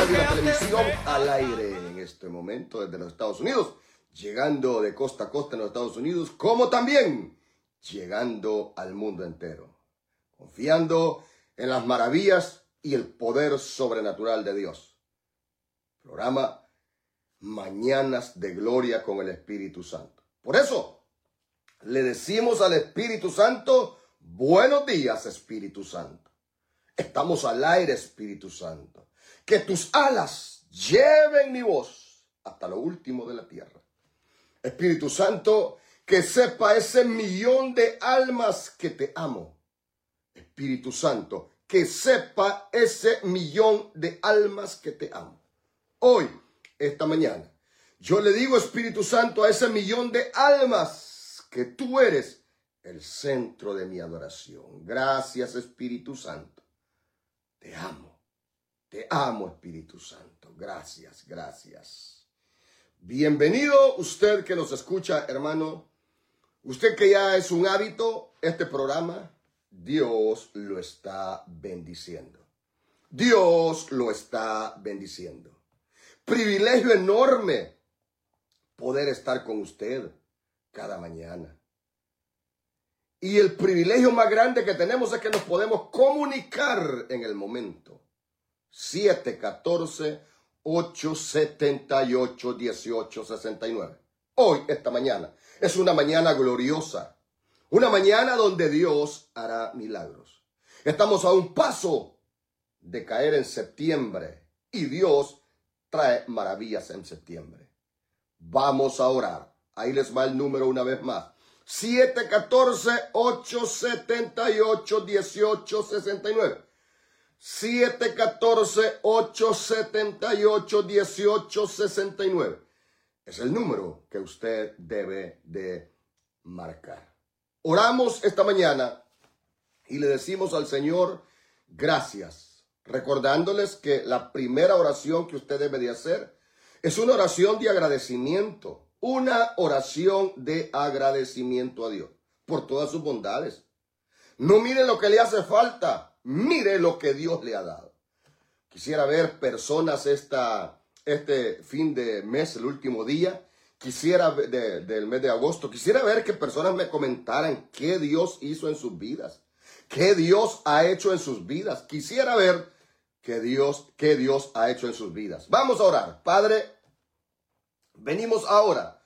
radio y la televisión al aire en este momento desde los Estados Unidos, llegando de costa a costa en los Estados Unidos, como también llegando al mundo entero, confiando en las maravillas y el poder sobrenatural de Dios. Programa Mañanas de Gloria con el Espíritu Santo. Por eso le decimos al Espíritu Santo, buenos días, Espíritu Santo. Estamos al aire, Espíritu Santo. Que tus alas lleven mi voz hasta lo último de la tierra. Espíritu Santo, que sepa ese millón de almas que te amo. Espíritu Santo, que sepa ese millón de almas que te amo. Hoy, esta mañana, yo le digo, Espíritu Santo, a ese millón de almas que tú eres el centro de mi adoración. Gracias, Espíritu Santo. Te amo, Espíritu Santo. Gracias, gracias. Bienvenido usted que nos escucha, hermano. Usted que ya es un hábito, este programa, Dios lo está bendiciendo. Dios lo está bendiciendo. Privilegio enorme poder estar con usted cada mañana. Y el privilegio más grande que tenemos es que nos podemos comunicar en el momento. 714-878-1869. Hoy, esta mañana, es una mañana gloriosa. Una mañana donde Dios hará milagros. Estamos a un paso de caer en septiembre. Y Dios trae maravillas en septiembre. Vamos a orar. Ahí les va el número una vez más. 714-878-1869. 714-878-1869. Es el número que usted debe de marcar. Oramos esta mañana y le decimos al Señor gracias, recordándoles que la primera oración que usted debe de hacer es una oración de agradecimiento. Una oración de agradecimiento a Dios por todas sus bondades. No mire lo que le hace falta, mire lo que Dios le ha dado. Quisiera ver personas este fin de mes, el último día, del mes de agosto, quisiera ver que personas me comentaran qué Dios hizo en sus vidas, qué Dios ha hecho en sus vidas. Quisiera ver qué Dios ha hecho en sus vidas. Vamos a orar. Padre, venimos ahora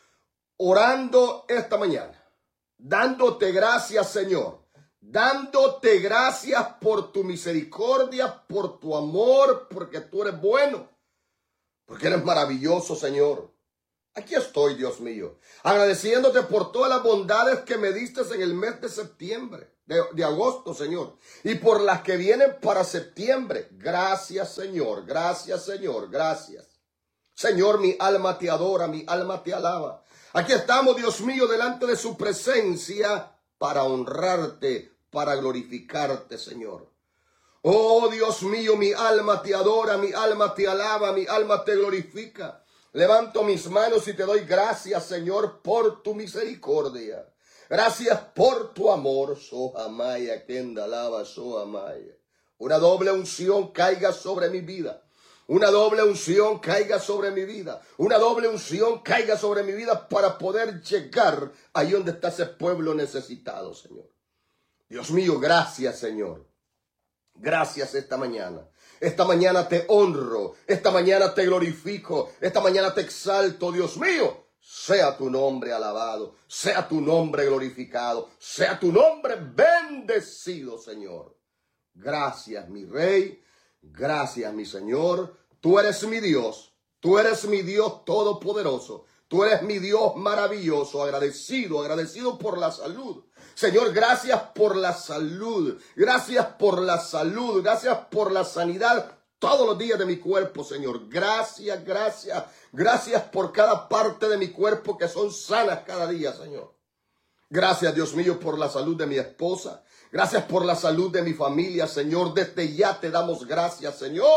orando esta mañana, dándote gracias, Señor, dándote gracias por tu misericordia, por tu amor, porque tú eres bueno, porque eres maravilloso, Señor. Aquí estoy, Dios mío, agradeciéndote por todas las bondades que me diste en el mes de septiembre, de agosto, Señor, y por las que vienen para septiembre. Gracias, Señor, gracias, Señor, gracias. Señor, mi alma te adora, mi alma te alaba. Aquí estamos, Dios mío, delante de su presencia para honrarte, para glorificarte, Señor. Oh, Dios mío, mi alma te adora, mi alma te alaba, mi alma te glorifica. Levanto mis manos y te doy gracias, Señor, por tu misericordia. Gracias por tu amor. Sohamaya, kendalaba, sohamaya. Una doble unción caiga sobre mi vida. Una doble unción caiga sobre mi vida. Una doble unción caiga sobre mi vida para poder llegar ahí donde está ese pueblo necesitado, Señor. Dios mío, gracias, Señor. Gracias esta mañana. Esta mañana te honro. Esta mañana te glorifico. Esta mañana te exalto, Dios mío. Sea tu nombre alabado. Sea tu nombre glorificado. Sea tu nombre bendecido, Señor. Gracias, mi Rey. Gracias, mi Señor. Tú eres mi Dios. Tú eres mi Dios todopoderoso. Tú eres mi Dios maravilloso. Agradecido por la salud. Señor, gracias por la salud. Gracias por la salud. Gracias por la sanidad todos los días de mi cuerpo, Señor. Gracias, gracias. Gracias por cada parte de mi cuerpo que son sanas cada día, Señor. Gracias, Dios mío, por la salud de mi esposa. Gracias por la salud de mi familia, Señor. Desde ya te damos gracias, Señor.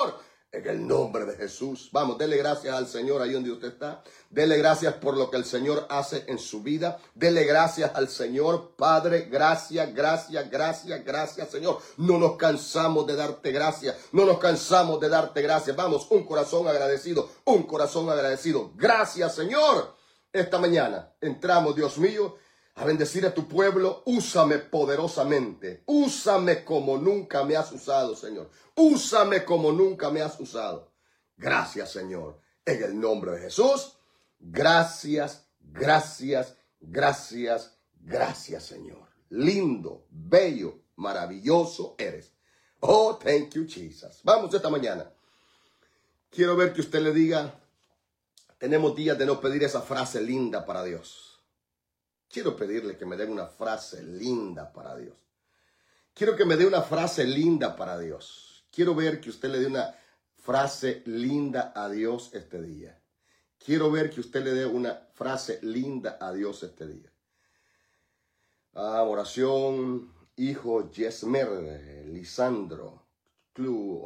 En el nombre de Jesús. Vamos, dele gracias al Señor ahí donde usted está. Dele gracias por lo que el Señor hace en su vida. Dele gracias al Señor. Padre, gracias, gracias, gracias, gracias, Señor. No nos cansamos de darte gracias. No nos cansamos de darte gracias. Vamos, un corazón agradecido, un corazón agradecido. Gracias, Señor. Esta mañana entramos, Dios mío, a bendecir a tu pueblo. Úsame poderosamente. Úsame como nunca me has usado, Señor. Úsame como nunca me has usado. Gracias, Señor. En el nombre de Jesús. Gracias, gracias, gracias, gracias, Señor. Lindo, bello, maravilloso eres. Oh, thank you, Jesus. Vamos esta mañana. Quiero ver que usted le diga, tenemos días de no pedir esa frase linda para Dios. Quiero pedirle que me dé una frase linda para Dios. Quiero que me dé una frase linda para Dios. Quiero ver que usted le dé una frase linda a Dios este día. Quiero ver que usted le dé una frase linda a Dios este día. Oración, hijo Yesmer, Lisandro, Chu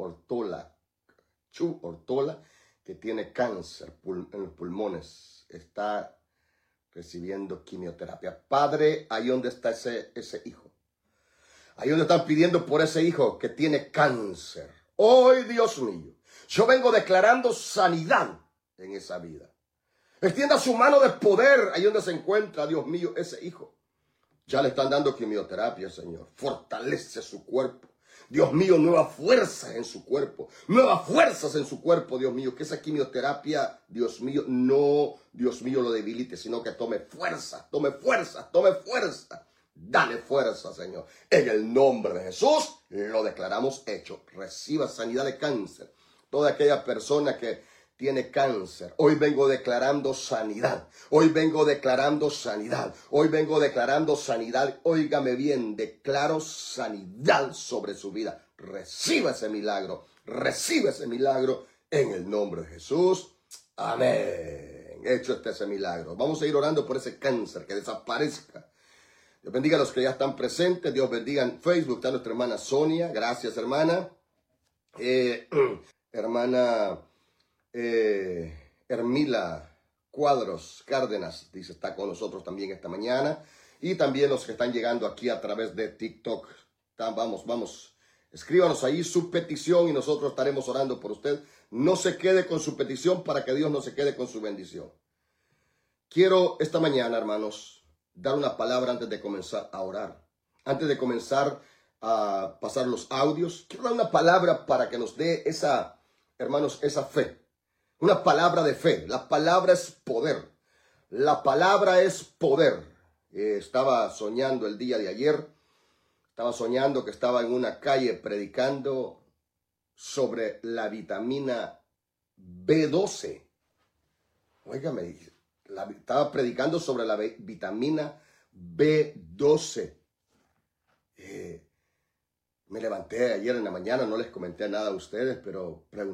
Ortola, que tiene cáncer en los pulmones. Está recibiendo quimioterapia. Padre, ahí donde está ese hijo. Ahí donde están pidiendo por ese hijo que tiene cáncer. Hoy, Dios mío, yo vengo declarando sanidad en esa vida. Extienda su mano de poder ahí donde se encuentra, Dios mío, ese hijo. Ya le están dando quimioterapia, Señor. Fortalece su cuerpo. Dios mío, nuevas fuerzas en su cuerpo. Nuevas fuerzas en su cuerpo, Dios mío. Que esa quimioterapia, Dios mío, no, Dios mío, lo debilite, sino que tome fuerza, tome fuerza, tome fuerza. Dale fuerza, Señor. En el nombre de Jesús lo declaramos hecho. Reciba sanidad de cáncer. Toda aquella persona que tiene cáncer, hoy vengo declarando sanidad. Hoy vengo declarando sanidad. Hoy vengo declarando sanidad. Óigame bien, declaro sanidad sobre su vida. Reciba ese milagro. Reciba ese milagro en el nombre de Jesús. Amén. Hecho está ese milagro. Vamos a ir orando por ese cáncer, que desaparezca. Dios bendiga a los que ya están presentes. Dios bendiga en Facebook. Está nuestra hermana Sonia. Gracias, hermana. Hermana Hermila Cuadros Cárdenas, dice, está con nosotros también esta mañana. Y también los que están llegando aquí a través de TikTok. Vamos. Escríbanos ahí su petición y nosotros estaremos orando por usted. No se quede con su petición para que Dios no se quede con su bendición. Quiero esta mañana, hermanos, dar una palabra antes de comenzar a orar. Antes de comenzar a pasar los audios, quiero dar una palabra para que nos dé esa, hermanos, esa fe. Una palabra de fe. La palabra es poder. La palabra es poder. Estaba soñando el día de ayer. Estaba soñando que estaba en una calle predicando sobre la vitamina B12. Óigame, estaba predicando sobre la vitamina B12. Me levanté ayer en la mañana, no les comenté nada a ustedes, pero pregunté